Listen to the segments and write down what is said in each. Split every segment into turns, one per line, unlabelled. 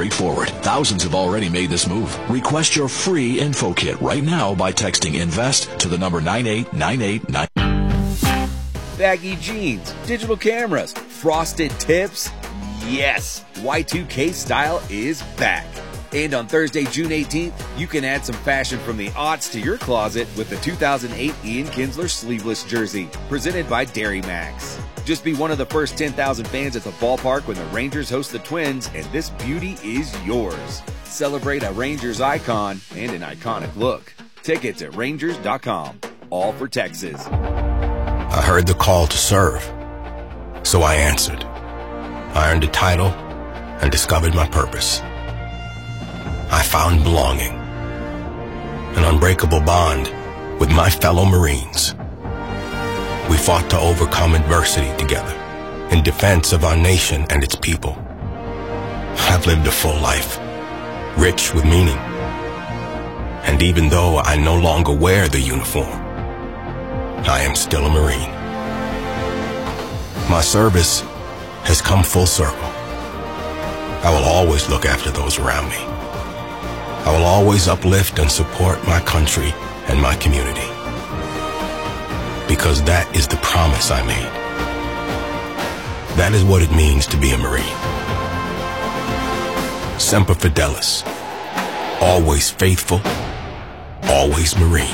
straightforward. Thousands have already made this move. Request your free info kit right now by texting INVEST to the number 98989.
Baggy jeans, digital cameras, frosted tips. Yes, Y2K style is back. And on Thursday, June 18th, you can add some fashion from the aughts to your closet with the 2008 Ian Kinsler sleeveless jersey, presented by Dairy Max. Just be one of the first 10,000 fans at the ballpark when the Rangers host the Twins, and this beauty is yours. Celebrate a Rangers icon and an iconic look. Tickets at Rangers.com. All for Texas.
I heard the call to serve, so I answered. I earned a title and discovered my purpose. I found belonging, an unbreakable bond with my fellow Marines. We fought to overcome adversity together in defense of our nation and its people. I've lived a full life, rich with meaning. And even though I no longer wear the uniform, I am still a Marine. My service has come full circle. I will always look after those around me. I will always uplift and support my country and my community. Because that is the promise I made. That is what it means to be a Marine. Semper Fidelis. Always faithful, always Marine.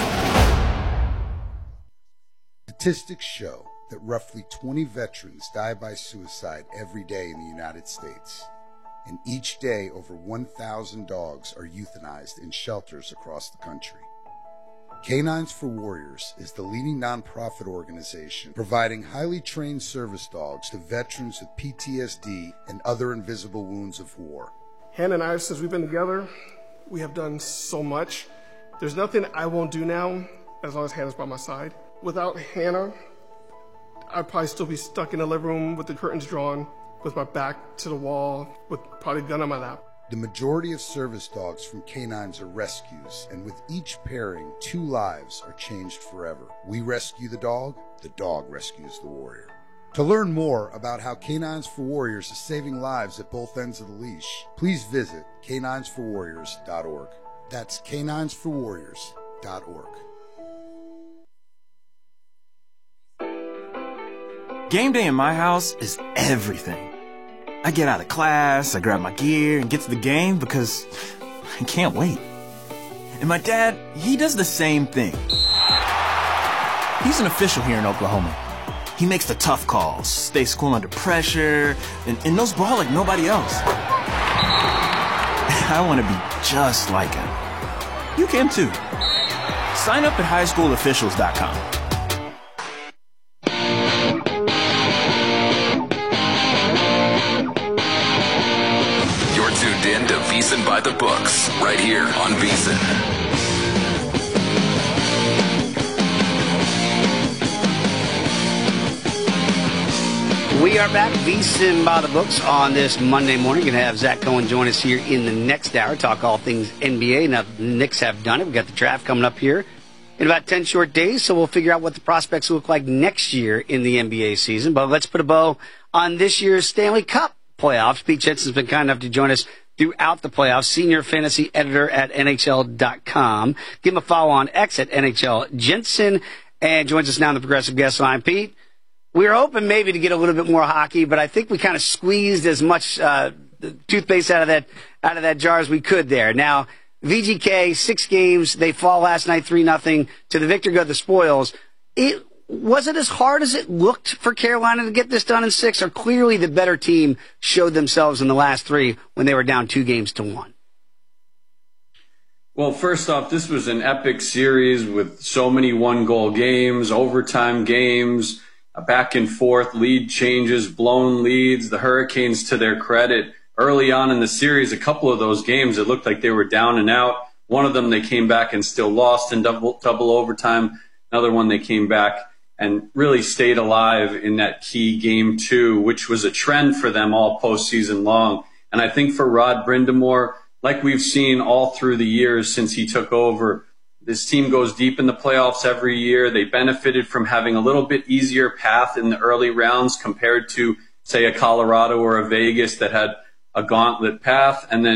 Statistics show that roughly 20 veterans die by suicide every day in the United States. And each day, over 1,000 dogs are euthanized in shelters across the country. Canines for Warriors is the leading nonprofit organization providing highly trained service dogs to veterans with PTSD and other invisible wounds of war.
Hannah and I, since we've been together, we have done so much. There's nothing I won't do now as long as Hannah's by my side. Without Hannah, I'd probably still be stuck in the living room with the curtains drawn, with my back to the wall, with probably a gun on my lap.
The majority of service dogs from canines are rescues, and with each pairing, 2 lives are changed forever. We rescue the dog rescues the warrior. To learn more about how Canines for Warriors is saving lives at both ends of the leash, please visit caninesforwarriors.org. That's caninesforwarriors.org.
Game day in my house is everything. I get out of class, I grab my gear, and get to the game because I can't wait. And my dad, he does the same thing. He's an official here in Oklahoma. He makes the tough calls, stays cool under pressure, and knows ball like nobody else. I want to be just like him. You can too. Sign up at highschoolofficials.com.
Into VEASAN by the Books, right here on VEASAN.
We are back, VEASAN by the Books, on this Monday morning. We're going to have Zach Cohen join us here in the next hour, talk all things NBA. Now, the Knicks have done it. We've got the draft coming up here in about 10 short days, so we'll figure out what the prospects look like next year in the NBA season. But let's put a bow on this year's Stanley Cup playoffs. Pete Jensen's been kind enough to join us throughout the playoffs, senior fantasy editor at NHL.com. Give him a follow on X at NHL Jensen, and joins us now on the Progressive Guest Line. Pete, we were hoping maybe to get a little bit more hockey, but I think we kind of squeezed as much toothpaste out of that jar as we could there. Now, VGK, 6 games, they fall last night 3-0. To the victor go the spoils. Was it as hard as it looked for Carolina to get this done in 6, or clearly the better team showed themselves in the last 3 when they were down 2-1?
Well, first off, this was an epic series with so many one-goal games, overtime games, back and forth, lead changes, blown leads. The Hurricanes, to their credit, early on in the series, a couple of those games, it looked like they were down and out. One of them they came back and still lost in double overtime. Another one they came back and really stayed alive in that key game 2, which was a trend for them all postseason long. And I think for Rod Brind'Amour, like we've seen all through the years since he took over, this team goes deep in the playoffs every year. They benefited from having a little bit easier path in the early rounds compared to, say, a Colorado or a Vegas that had a gauntlet path. And then